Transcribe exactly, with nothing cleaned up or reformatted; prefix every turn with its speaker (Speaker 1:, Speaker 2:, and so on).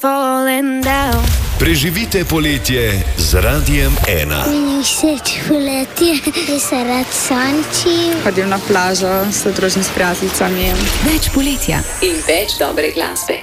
Speaker 1: falling down.
Speaker 2: Preživite poletje z Radiem ena.
Speaker 3: Meni všeč poletje, ker se rad sončim.
Speaker 4: Hodim na plažo, se družim s prijateljicami.
Speaker 5: Več poletja
Speaker 6: in več dobre glasbe.